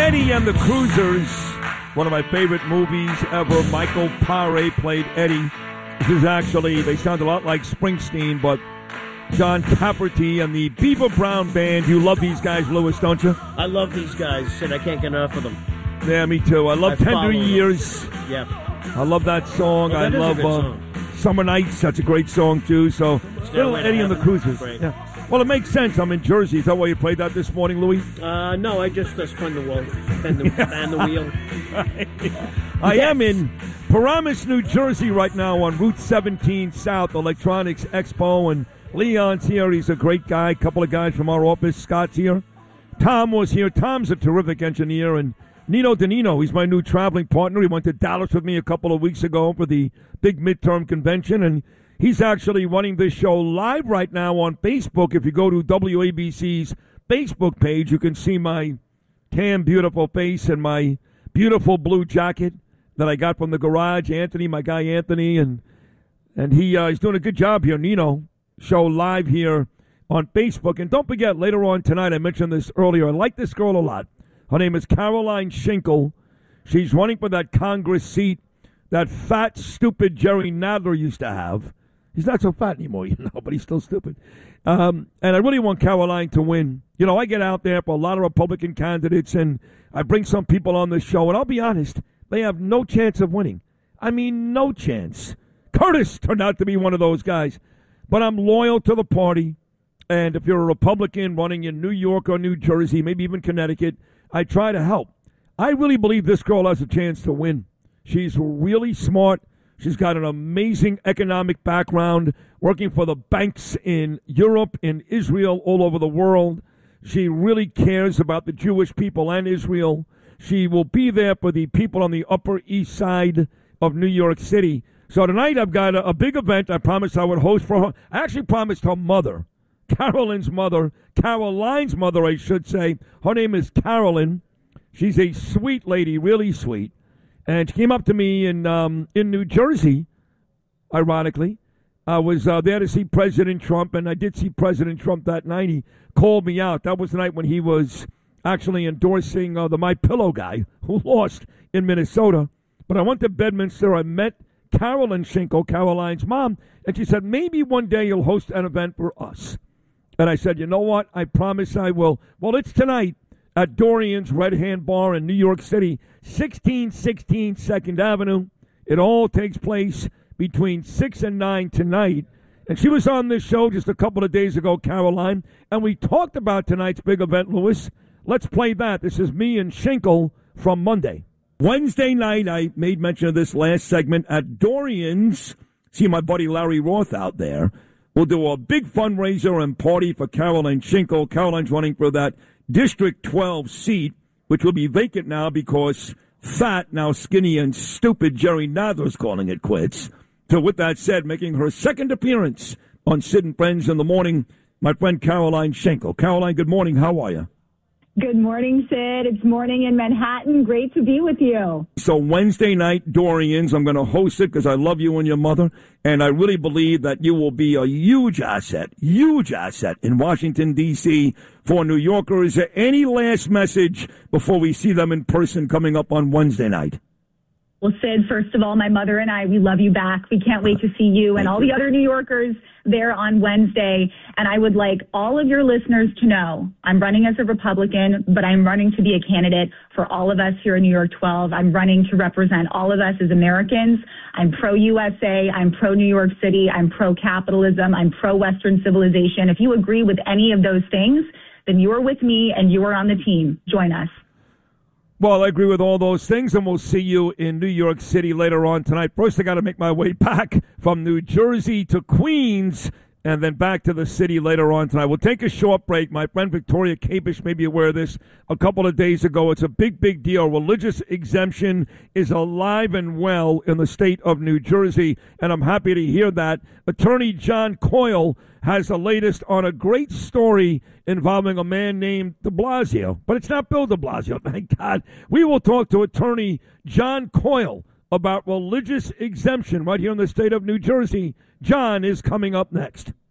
Eddie and the Cruisers, one of my favorite movies ever. Michael Paré played Eddie. This is actually, they sound a lot like Springsteen, but John Cafferty and the Beaver Brown Band. You love these guys, Lewis, don't you? I love these guys, and I can't get enough of them. Yeah, me too. I love Tender Years. Yeah. I love that song. Well, that I love Summer Nights. That's a great song, too. So, little Eddie and the Cruisers. Yeah. Well, it makes sense. I'm in Jersey. Is that why you played that this morning, Louis? No, I just spun the wheel. Spun the wheel. I am in Paramus, New Jersey right now on Route 17 South, Electronics Expo, and Leon's here. He's a great guy. A couple of guys from our office. Scott's here. Tom was here. Tom's a terrific engineer, and Nino Danino, he's my new traveling partner. He went to Dallas with me a couple of weeks ago for the big midterm convention, and he's actually running this show live right now on Facebook. If you go to WABC's Facebook page, you can see my tan, beautiful face and my beautiful blue jacket that I got from the garage. Anthony, my guy Anthony, and he's doing a good job here. Nino, show live here on Facebook. And don't forget, later on tonight, I mentioned this earlier, I like this girl a lot. Her name is Caroline Schinkel. She's running for that Congress seat that fat, stupid Jerry Nadler used to have. He's not so fat anymore, but he's still stupid. And I really want Caroline to win. You know, I get out there for a lot of Republican candidates, and I bring some people on the show, and I'll be honest, they have no chance of winning. I mean, no chance. Curtis turned out to be one of those guys. But I'm loyal to the party, and if you're a Republican running in New York or New Jersey, maybe even Connecticut, I try to help. I really believe this girl has a chance to win. She's really smart. She's got an amazing economic background, working for the banks in Europe, in Israel, all over the world. She really cares about the Jewish people and Israel. She will be there for the people on the Upper East Side of New York City. So tonight I've got a big event I promised I would host for her. I actually promised her mother, Caroline's mother, I should say. Her name is Carolyn. She's a sweet lady, really sweet. And she came up to me in New Jersey, ironically. I was there to see President Trump, and I did see President Trump that night. He called me out. That was the night when he was actually endorsing the My Pillow guy who lost in Minnesota. But I went to Bedminster. I met Caroline Schinkel, Caroline's mom, and she said, maybe one day you'll host an event for us. And I said, you know what? I promise I will. Well, it's tonight at Dorian's Red Hand Bar in New York City, 1616 2nd Avenue. It all takes place between 6 and 9 tonight. And she was on this show just a couple of days ago, Caroline, and we talked about tonight's big event, Lewis. Let's play that. This is me and Schinkel from Monday. Wednesday night, I made mention of this last segment at Dorian's. See my buddy Larry Roth out there. We'll do a big fundraiser and party for Caroline Schinkel. Caroline's running for that District 12 seat, which will be vacant now because fat, now skinny and stupid Jerry Nadler's calling it quits. So with that said, making her second appearance on Sid and Friends in the morning, my friend Caroline Schinkel. Caroline, good morning. How are you? Good morning, Sid. It's morning in Manhattan. Great to be with you. So Wednesday night, Dorian's, I'm going to host it because I love you and your mother, and I really believe that you will be a huge asset in Washington, D.C. for New Yorkers. Is there any last message before we see them in person coming up on Wednesday night? Well, Sid, first of all, my mother and I, we love you back. We can't wait to see you and all the other New Yorkers there on Wednesday. And I would like all of your listeners to know I'm running as a Republican, but I'm running to be a candidate for all of us here in New York 12. I'm running to represent all of us as Americans. I'm pro-USA. I'm pro-New York City. I'm pro-capitalism. I'm pro-Western civilization. If you agree with any of those things, then you're with me and you're on the team. Join us. Well, I agree with all those things, and we'll see you in New York City later on tonight. First, I got to make my way back from New Jersey to Queens, and then back to the city later on tonight. We'll take a short break. My friend Victoria Kapish may be aware of this a couple of days ago. It's a big, big deal. Religious exemption is alive and well in the state of New Jersey, and I'm happy to hear that. Attorney John Coyle has the latest on a great story involving a man named de Blasio. But it's not Bill de Blasio, thank God. We will talk to Attorney John Coyle about religious exemption right here in the state of New Jersey. John is coming up next.